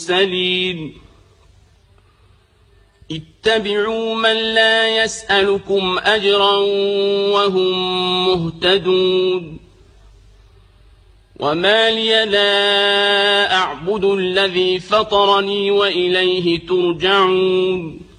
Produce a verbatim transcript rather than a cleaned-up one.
المرسلين اتبعوا من لا يسألكم أجرا وهم مهتدون وما لي لا أعبد الذي فطرني وإليه ترجعون